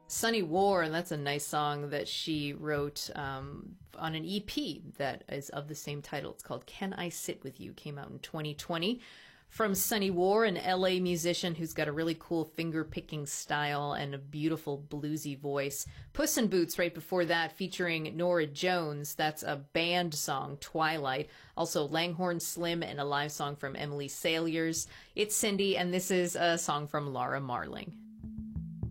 Sunny War, and that's a nice song that she wrote on an EP that is of the same title. It's called Can I Sit With You? Came out in 2020. From Sunny War, an LA musician who's got a really cool finger-picking style and a beautiful bluesy voice. Puss in Boots right before that, featuring Norah Jones. That's a band song, Twilight. Also Langhorne Slim and a live song from Emily Saliers. It's Cindy, and this is a song from Laura Marling.